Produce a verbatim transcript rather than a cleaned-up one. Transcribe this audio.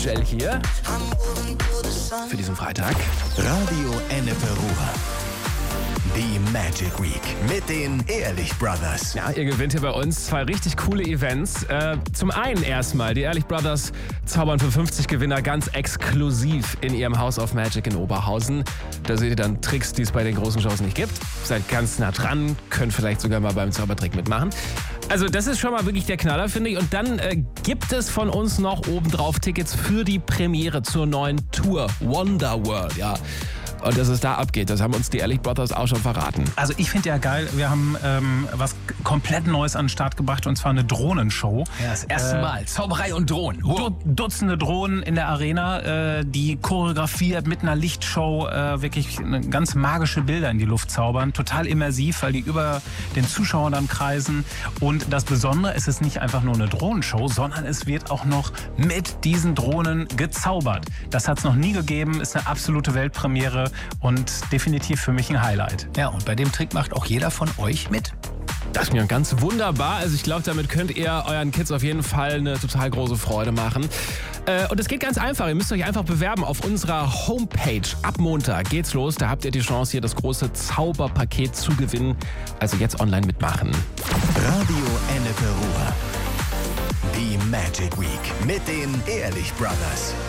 Michelle hier für diesen Freitag. Radio Ennepe Ruhr. Die Magic Week mit den Ehrlich Brothers. Ja, ihr gewinnt hier bei uns zwei richtig coole Events. Äh, zum einen erstmal, die Ehrlich Brothers zaubern für fünfzig Gewinner ganz exklusiv in ihrem House of Magic in Oberhausen. Da seht ihr dann Tricks, die es bei den großen Shows nicht gibt. Seid ganz nah dran, könnt vielleicht sogar mal beim Zaubertrick mitmachen. Also das ist schon mal wirklich der Knaller, finde ich. Und dann äh, gibt es von uns noch obendrauf Tickets für die Premiere zur neuen Tour Wonder World. Ja. Und dass es da abgeht, das haben uns die Ehrlich Brothers auch schon verraten. Also ich finde ja geil, wir haben ähm, was komplett Neues an den Start gebracht, und zwar eine Drohnenshow. Ja, das erste äh, Mal. Zauberei und Drohnen. Wow. Du, Dutzende Drohnen in der Arena, äh, die choreografiert mit einer Lichtshow äh, wirklich eine ganz magische Bilder in die Luft zaubern. Total immersiv, weil die über den Zuschauern dann kreisen. Und das Besondere, es ist nicht einfach nur eine Drohnenshow, sondern es wird auch noch mit diesen Drohnen gezaubert. Das hat es noch nie gegeben, ist eine absolute Weltpremiere. Und definitiv für mich ein Highlight. Ja, und bei dem Trick macht auch jeder von euch mit. Das ist mir ganz wunderbar. Also ich glaube, damit könnt ihr euren Kids auf jeden Fall eine total große Freude machen. Äh, und es geht ganz einfach. Ihr müsst euch einfach bewerben auf unserer Homepage. Ab Montag geht's los. Da habt ihr die Chance, hier das große Zauberpaket zu gewinnen. Also jetzt online mitmachen. Radio Ennepe Ruhr. Die Magic Week mit den Ehrlich Brothers.